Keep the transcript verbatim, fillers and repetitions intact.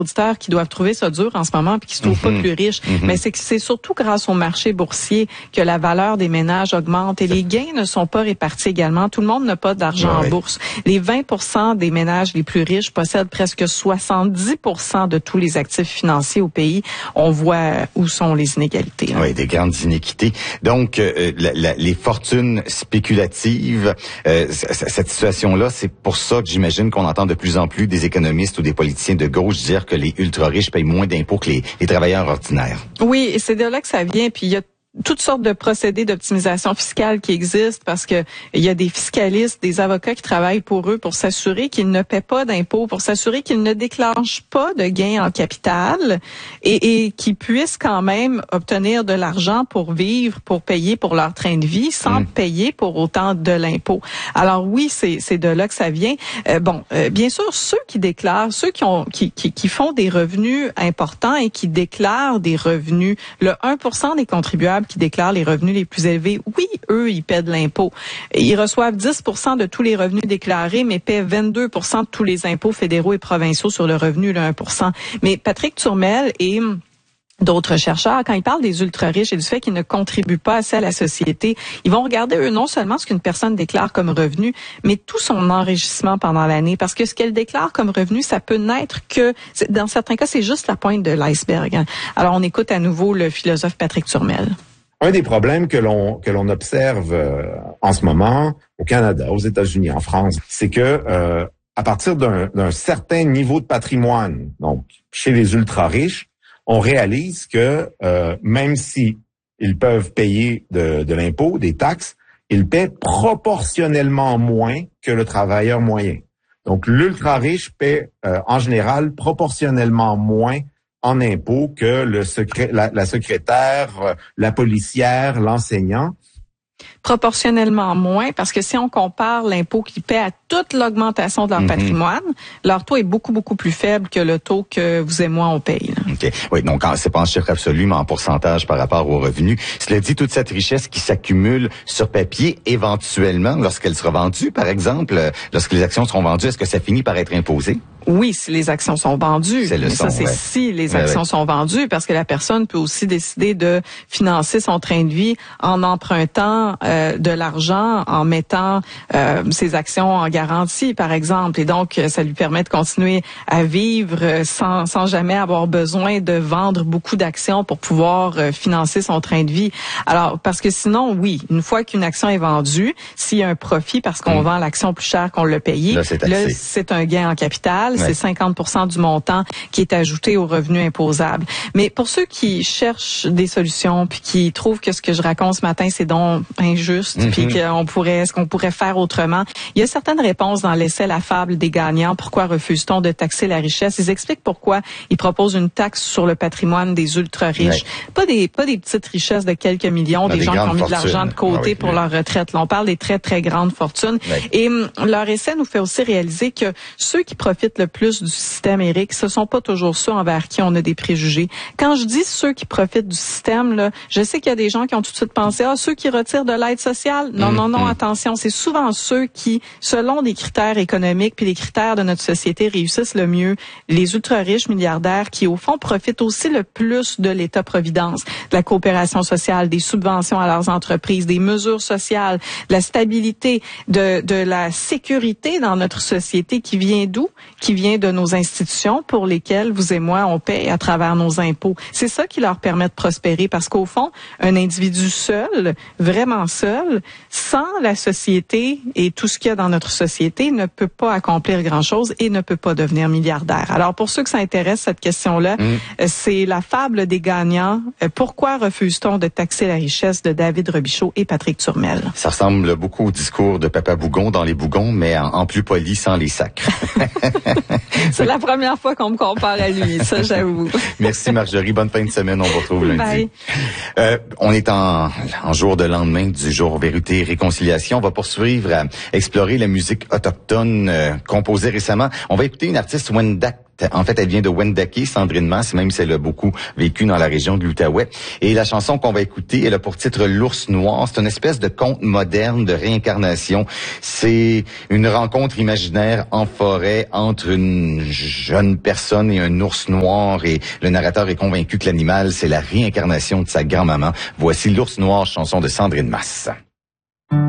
auditeurs qui doivent trouver ça dur en ce moment puis qui se trouvent mm-hmm. pas plus riches. Mm-hmm. Mais c'est que c'est surtout grâce au marché boursier que la valeur des ménages augmente et les gains ne sont pas répartis également. Tout le monde n'a pas d'argent ouais. en bourse. Les vingt pour cent des ménages les plus riches possèdent presque soixante-dix pour cent de tous les actifs financiers au pays. On voit où sont les inégalités. Hein. Oui, des grandes inéquités. Donc, euh, la, la, les fortunes spéculatives, euh, cette situation-là, c'est pour ça que j'imagine qu'on entend de plus en plus des économistes ou des politiciens de gauche dire que les ultra-riches payent moins d'impôts que les, les travailleurs ordinaires. Oui, et c'est de là que ça vient. Puis il y a toutes sortes de procédés d'optimisation fiscale qui existent parce que il y a des fiscalistes, des avocats qui travaillent pour eux pour s'assurer qu'ils ne paient pas d'impôts, pour s'assurer qu'ils ne déclenchent pas de gains en capital et, et qu'ils puissent quand même obtenir de l'argent pour vivre, pour payer pour leur train de vie sans mmh. payer pour autant de l'impôt. Alors oui, c'est c'est de là que ça vient. Euh, bon, euh, bien sûr, ceux qui déclarent, ceux qui ont qui, qui qui font des revenus importants et qui déclarent des revenus, le un pour cent des contribuables qui déclarent les revenus les plus élevés, oui, eux, ils paient de l'impôt. Ils reçoivent dix pour cent de tous les revenus déclarés, mais paient vingt-deux pour cent de tous les impôts fédéraux et provinciaux sur le revenu, le un pour cent. Mais Patrick Turmel et d'autres chercheurs, quand ils parlent des ultra-riches et du fait qu'ils ne contribuent pas assez à la société, ils vont regarder, eux, non seulement ce qu'une personne déclare comme revenu, mais tout son enrichissement pendant l'année. Parce que ce qu'elle déclare comme revenu, ça peut n'être que, dans certains cas, c'est juste la pointe de l'iceberg. Hein. Alors, on écoute à nouveau le philosophe Patrick Turmel. Un des problèmes que l'on que l'on observe euh, en ce moment au Canada, aux États-Unis, en France, c'est que euh, à partir d'un, d'un certain niveau de patrimoine, donc chez les ultra-riches, on réalise que euh, même si ils peuvent payer de, de l'impôt, des taxes, ils paient proportionnellement moins que le travailleur moyen. Donc l'ultra-riche paie euh, en général proportionnellement moins en impôts que le secré, la, la secrétaire, la policière, l'enseignant. Proportionnellement moins, parce que si on compare l'impôt qu'ils paient à toute l'augmentation de leur mm-hmm. patrimoine, leur taux est beaucoup, beaucoup plus faible que le taux que vous et moi, on paye. Là. OK. Oui, donc c'est pas en chiffre absolu, mais en pourcentage par rapport aux revenus. Cela dit, toute cette richesse qui s'accumule sur papier, éventuellement, lorsqu'elle sera vendue, par exemple, lorsque les actions seront vendues, est-ce que ça finit par être imposé? Oui, si les actions sont vendues. C'est le mais son, ça, c'est ouais. si les ouais, actions ouais. sont vendues, parce que la personne peut aussi décider de financer son train de vie en empruntant euh, de l'argent, en mettant euh, ses actions en garantie, par exemple. Et donc, ça lui permet de continuer à vivre sans, sans jamais avoir besoin de vendre beaucoup d'actions pour pouvoir euh, financer son train de vie. Alors, parce que sinon, oui, une fois qu'une action est vendue, s'il y a un profit parce qu'on mmh. vend l'action plus cher qu'on l'a payé, là, c'est, là, c'est un gain en capital. Ouais. C'est cinquante pour cent du montant qui est ajouté au revenu imposable. Mais pour ceux qui cherchent des solutions puis qui trouvent que ce que je raconte ce matin, c'est donc injuste mm-hmm. puis qu'on pourrait, ce qu'on pourrait faire autrement, il y a certaines réponses dans l'essai La fable des gagnants. Pourquoi refuse-t-on de taxer la richesse? Ils expliquent pourquoi ils proposent une taxe sur le patrimoine des ultra-riches. Ouais. Pas des, pas des petites richesses de quelques millions, des, des gens qui ont mis de l'argent de côté ah oui, pour oui. leur retraite. Là, on parle des très, très grandes fortunes. Ouais. Et hum, leur essai nous fait aussi réaliser que ceux qui profitent le plus du système, Éric, ce sont pas toujours ceux envers qui on a des préjugés. Quand je dis ceux qui profitent du système, là, je sais qu'il y a des gens qui ont tout de suite pensé, ah, ceux qui retirent de l'aide sociale. Non, mmh, non, non, mmh. attention, c'est souvent ceux qui, selon des critères économiques puis les critères de notre société, réussissent le mieux. Les ultra-riches milliardaires qui, au fond, profitent aussi le plus de l'État-providence, de la coopération sociale, des subventions à leurs entreprises, des mesures sociales, de la stabilité, de, de la sécurité dans notre société qui vient d'où? Qui vient de nos institutions pour lesquelles vous et moi, on paye à travers nos impôts. C'est ça qui leur permet de prospérer parce qu'au fond, un individu seul, vraiment seul, sans la société et tout ce qu'il y a dans notre société, ne peut pas accomplir grand-chose et ne peut pas devenir milliardaire. Alors, pour ceux que ça intéresse, cette question-là, mmh. c'est La fable des gagnants. Pourquoi refuse-t-on de taxer la richesse de David Robichaud et Patrick Turmel? Ça ressemble beaucoup au discours de Papa Bougon dans Les Bougons, mais en, en plus poli, sans les sacs. C'est la première fois qu'on me compare à lui, ça j'avoue. Merci Marjorie, bonne fin de semaine, on vous retrouve lundi. Bye. Euh, on est en, en jour de lendemain du jour Vérité et Réconciliation. On va poursuivre à explorer la musique autochtone euh, composée récemment. On va écouter une artiste Wendat En fait, elle vient de Wendake, Sandrine Masse, même si elle a beaucoup vécu dans la région de l'Outaouais. Et la chanson qu'on va écouter, elle a pour titre L'ours noir. C'est une espèce de conte moderne de réincarnation. C'est une rencontre imaginaire en forêt entre une jeune personne et un ours noir. Et le narrateur est convaincu que l'animal, c'est la réincarnation de sa grand-maman. Voici L'ours noir, chanson de Sandrine Masse.